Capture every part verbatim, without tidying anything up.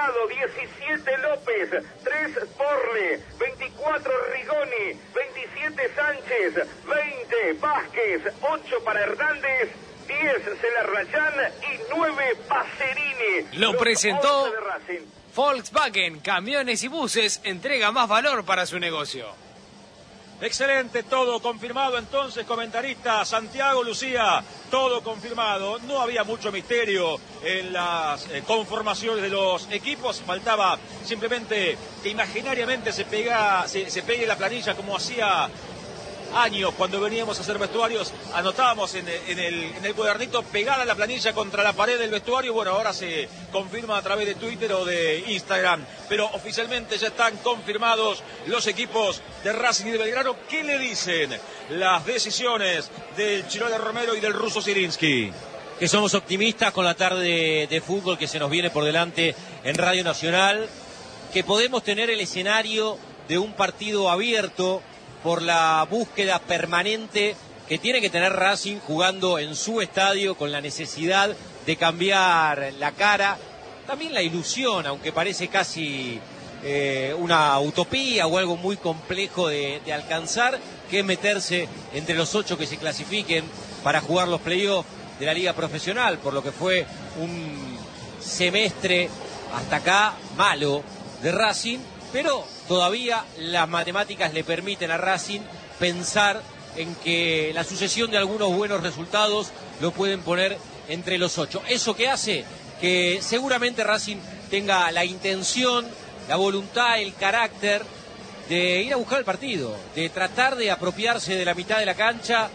Delgado, diecisiete López, tres Porle, veinticuatro Rigoni, veintisiete Sánchez, veinte Vázquez, ocho para Hernández, diez Celarrayán y nueve Pacerini. Lo Los presentó once de Racing. Volkswagen, camiones y buses, entrega más valor para su negocio. Excelente, todo confirmado entonces, comentarista Santiago Lucía, todo confirmado. No había mucho misterio en las eh, conformaciones de los equipos, faltaba simplemente que imaginariamente se, pega, se, se pegue la planilla como hacía años cuando veníamos a hacer vestuarios, anotábamos en, en, el, en el cuadernito pegada la planilla contra la pared del vestuario. Bueno, ahora se confirma a través de Twitter o de Instagram, pero oficialmente ya están confirmados los equipos de Racing y de Belgrano. ¿Qué le dicen las decisiones del Chirola Romero y del ruso Zielinski? Que somos optimistas con la tarde de fútbol que se nos viene por delante en Radio Nacional, que podemos tener el escenario de un partido abierto por la búsqueda permanente que tiene que tener Racing jugando en su estadio, con la necesidad de cambiar la cara, también la ilusión, aunque parece casi eh, una utopía o algo muy complejo de, de alcanzar, que es meterse entre los ocho que se clasifiquen para jugar los playoffs de la liga profesional, por lo que fue un semestre hasta acá malo de Racing, pero todavía las matemáticas le permiten a Racing pensar en que la sucesión de algunos buenos resultados lo pueden poner entre los ocho. Eso que hace que seguramente Racing tenga la intención, la voluntad, el carácter de ir a buscar el partido, de tratar de apropiarse de la mitad de la cancha,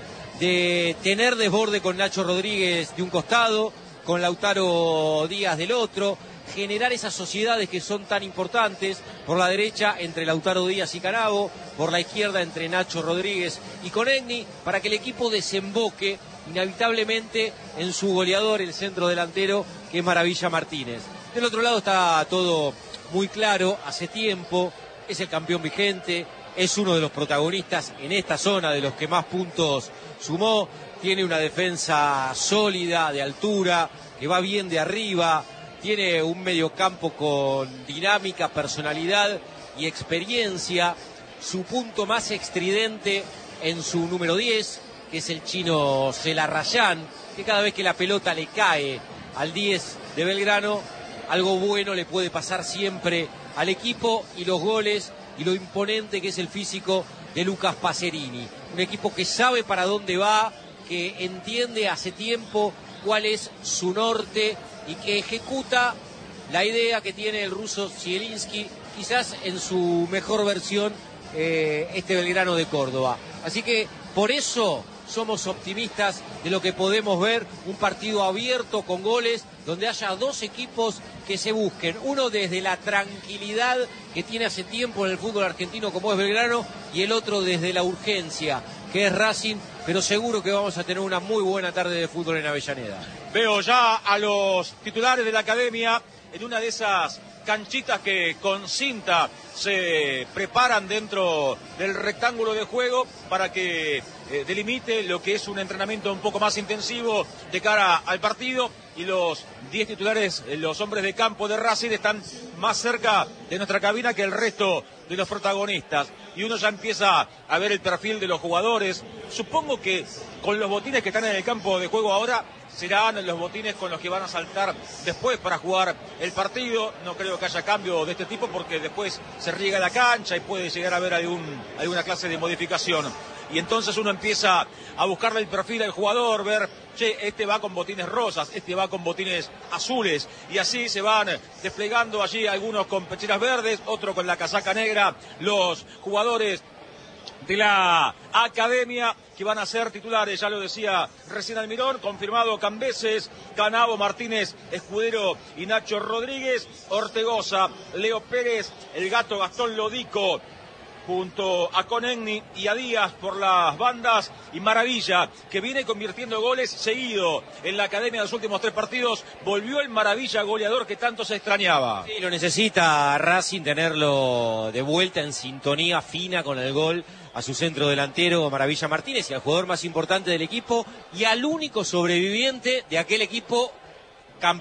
de tener desborde con Nacho Rodríguez de un costado, con Lautaro Díaz del otro, generar esas sociedades que son tan importantes, por la derecha entre Lautaro Díaz y Canavo, por la izquierda entre Nacho Rodríguez y Conegni, para que el equipo desemboque inevitablemente en su goleador, el centro delantero, que es Maravilla Martínez. Del otro lado está todo muy claro, hace tiempo, es el campeón vigente, es uno de los protagonistas en esta zona, de los que más puntos sumó, tiene una defensa sólida, de altura, que va bien de arriba, tiene un mediocampo con dinámica, personalidad y experiencia. Su punto más estridente en su número diez, que es el chino Celarrayán, que cada vez que la pelota le cae al diez de Belgrano, algo bueno le puede pasar siempre al equipo, y los goles y lo imponente que es el físico de Lucas Pacerini. Un equipo que sabe para dónde va, que entiende hace tiempo cuál es su norte y que ejecuta la idea que tiene el ruso Zielinski, quizás en su mejor versión, eh, este Belgrano de Córdoba. Así que por eso somos optimistas de lo que podemos ver, un partido abierto con goles, donde haya dos equipos que se busquen, uno desde la tranquilidad que tiene hace tiempo en el fútbol argentino como es Belgrano, y el otro desde la urgencia que es Racing, pero seguro que vamos a tener una muy buena tarde de fútbol en Avellaneda. Veo ya a los titulares de la academia en una de esas canchitas que con cinta se preparan dentro del rectángulo de juego para que eh, delimite lo que es un entrenamiento un poco más intensivo de cara al partido, y los diez titulares, los hombres de campo de Racing, están más cerca de nuestra cabina que el resto de los protagonistas, y uno ya empieza a ver el perfil de los jugadores. Supongo que con los botines que están en el campo de juego ahora serán los botines con los que van a saltar después para jugar el partido. No creo que haya cambio de este tipo, porque después se riega la cancha y puede llegar a haber algún, alguna clase de modificación. Y entonces uno empieza a buscarle el perfil al jugador, ver, che, este va con botines rosas, este va con botines azules, y así se van desplegando allí, algunos con pecheras verdes, otro con la casaca negra, los jugadores de la academia que van a ser titulares. Ya lo decía recién Almirón, confirmado Cambeses, Canavo, Martínez, Escudero y Nacho Rodríguez, Ortegoza, Leo Pérez, el Gato Gastón Lodico, junto a Conegni y a Díaz por las bandas, y Maravilla, que viene convirtiendo goles seguido en la academia de los últimos tres partidos. Volvió el Maravilla goleador que tanto se extrañaba. Sí, lo necesita Racing, tenerlo de vuelta en sintonía fina con el gol a su centro delantero Maravilla Martínez, y al jugador más importante del equipo y al único sobreviviente de aquel equipo